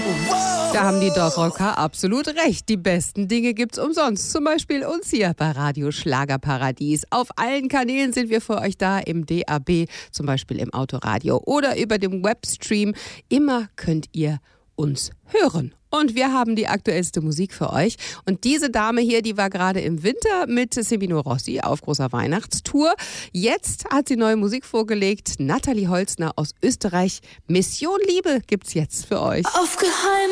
Da haben die Dorfrocker absolut recht. Die besten Dinge gibt's umsonst. Zum Beispiel uns hier bei Radio Schlagerparadies. Auf allen Kanälen sind wir für euch da, im DAB, zum Beispiel im Autoradio oder über dem Webstream. Immer könnt ihr uns hören. Und wir haben die aktuellste Musik für euch. Und diese Dame hier, die war gerade im Winter mit Semino Rossi auf großer Weihnachtstour. Jetzt hat sie neue Musik vorgelegt. Nathalie Holzner aus Österreich. Mission Liebe gibt's jetzt für euch. Auf Geheim